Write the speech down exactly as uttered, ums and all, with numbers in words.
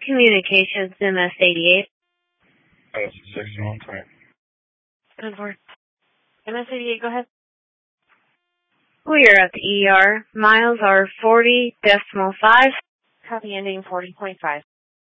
Communications, M S eighty-eight. Oh, sixty-one, sorry. ten four. M S eighty-eight, go ahead. We are at the E R. Miles are forty decimal five. Copy ending forty point five.